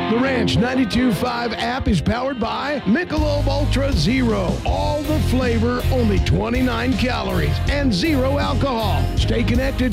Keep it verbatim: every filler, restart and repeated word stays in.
The Ranch ninety-two point five app is powered by Michelob Ultra Zero. All the flavor, only twenty-nine calories, and zero alcohol. Stay connected